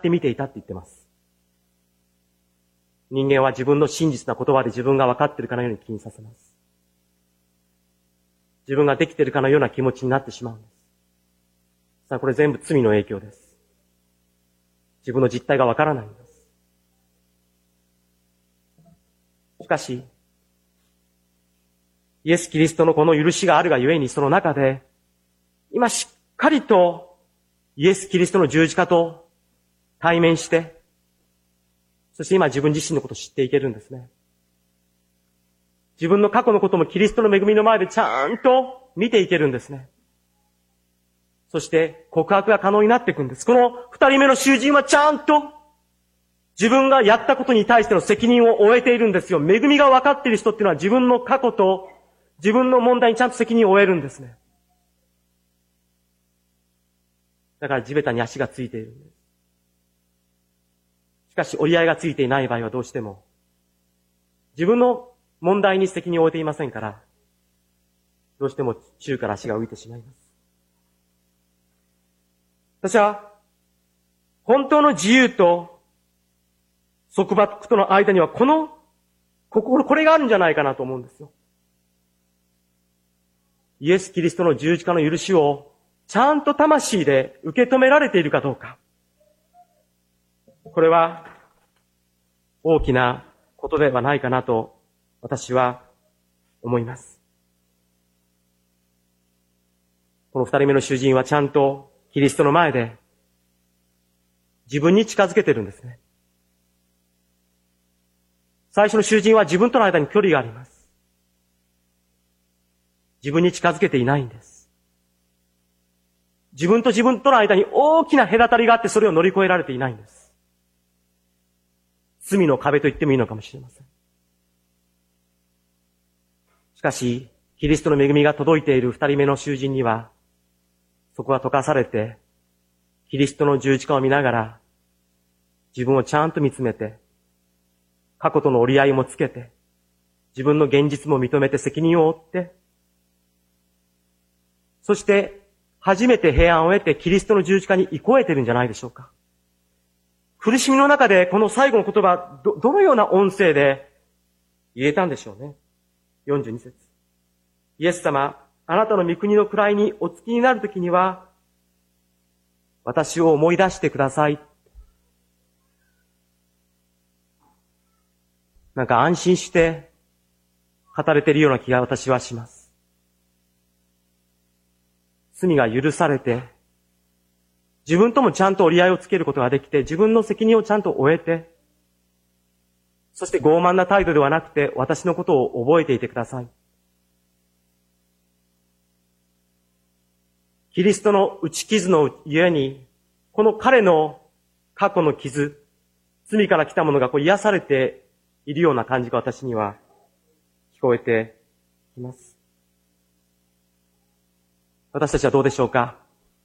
って見ていたって言ってます。人間は自分の真実な言葉で自分が分かっているかのように気にさせます。自分ができているかのような気持ちになってしまうんです。さあ、これ全部罪の影響です。自分の実態が分からないんです。しかし、イエス・キリストのこの許しがあるがゆえに、その中で、今しっかりとイエス・キリストの十字架と対面して、そして今自分自身のことを知っていけるんですね。自分の過去のこともキリストの恵みの前でちゃんと見ていけるんですね。そして告白が可能になっていくんです。この二人目の囚人はちゃんと自分がやったことに対しての責任を負えているんですよ。恵みが分かっている人っていうのは自分の過去と自分の問題にちゃんと責任を負えるんですね。だから地べたに足がついているんです。しかし折り合いがついていない場合はどうしても自分の問題に責任を負えていませんから、どうしても宙から足が浮いてしまいます。私は本当の自由と束縛との間にはこれがあるんじゃないかなと思うんですよ。イエス・キリストの十字架の許しをちゃんと魂で受け止められているかどうか。これは大きなことではないかなと私は思います。この二人目の囚人はちゃんとキリストの前で自分に近づけてるんですね。最初の囚人は自分との間に距離があります。自分に近づけていないんです。自分との間に大きな隔たりがあってそれを乗り越えられていないんです。罪の壁と言ってもいいのかもしれません。しかし、キリストの恵みが届いている二人目の囚人には、そこが溶かされて、キリストの十字架を見ながら、自分をちゃんと見つめて、過去との折り合いもつけて、自分の現実も認めて責任を負って、そして初めて平安を得てキリストの十字架に移行えてるんじゃないでしょうか。苦しみの中でこの最後の言葉、どのような音声で言えたんでしょうね。42節。イエス様、あなたの御国の位にお着きになるときには、私を思い出してください。なんか安心して語れているような気が私はします。罪が許されて、自分ともちゃんと折り合いをつけることができて、自分の責任をちゃんと終えて、そして傲慢な態度ではなくて、私のことを覚えていてください。キリストの打ち傷のゆえに、この彼の過去の傷、罪から来たものが癒されているような感じが私には聞こえてきます。私たちはどうでしょうか？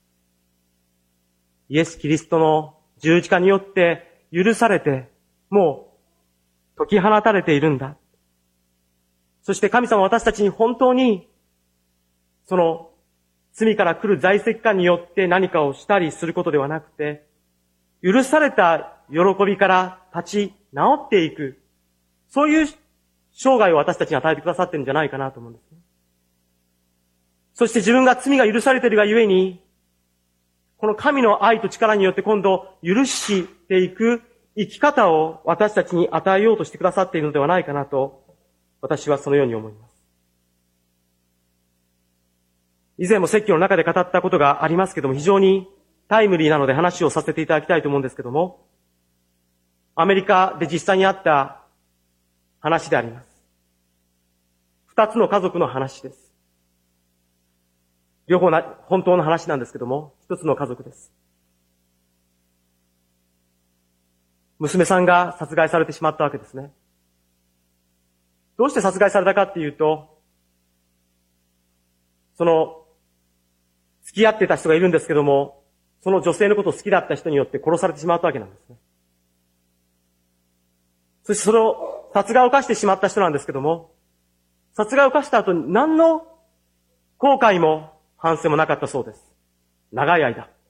イエス・キリストの十字架によって許されて、もう解き放たれているんだ。そして神様は私たちに本当に、その罪から来る在籍感によって何かをしたりすることではなくて、許された喜びから立ち直っていく、そういう生涯を私たちに与えてくださっているんじゃないかなと思うんですね。そして自分が罪が許されているがゆえに、この神の愛と力によって今度許していく生き方を私たちに与えようとしてくださっているのではないかなと、私はそのように思います。以前も説教の中で語ったことがありますけども、非常にタイムリーなので話をさせていただきたいと思うんですけども、アメリカで実際にあった話であります。二つの家族の話です。両方本当の話なんですけども、一つの家族です。娘さんが殺害されてしまったわけですね。どうして殺害されたかっていうと、付き合ってた人がいるんですけども、その女性のことを好きだった人によって殺されてしまったわけなんですね。そしてそれを殺害を犯してしまった人なんですけども、殺害を犯した後に何の後悔も反省もなかったそうです。長い間。